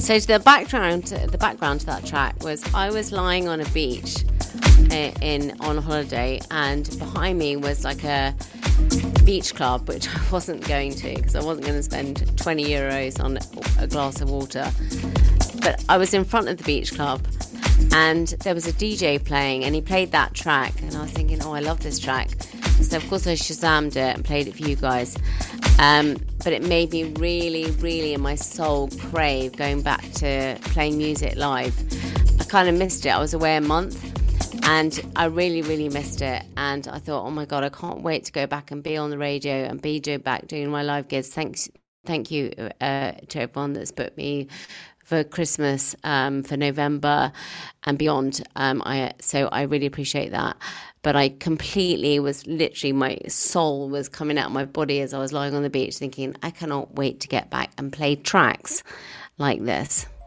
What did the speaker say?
So the background to that track was I was lying on a beach on holiday, and behind me was like a beach club, which I wasn't going to because I wasn't going to spend 20 euros on a glass of water. But I was in front of the beach club, and there was a DJ playing, and he played that track, and I was thinking, oh, I love this track. So of course I Shazammed it and played it for you guys. But it made me really, really in my soul crave going back to playing music live. I kind of missed it. I was away a month, and I really, really missed it. And I thought, oh my God, I can't wait to go back and be on the radio and be back doing my live gigs. Thank you to everyone that's booked me for Christmas, for November and beyond. So I really appreciate that. But I completely was literally, my soul was coming out of my body as I was lying on the beach thinking, I cannot wait to get back and play tracks like this.